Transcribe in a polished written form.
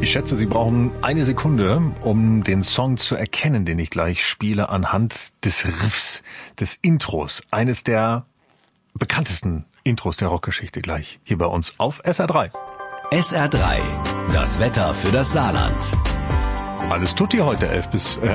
Ich schätze, Sie brauchen eine Sekunde, um den Song zu erkennen, den ich gleich spiele, anhand des Riffs, des Intros. Eines der bekanntesten Intros der Rockgeschichte gleich hier bei uns auf SR3. SR3, das Wetter für das Saarland. Alles tutti heute,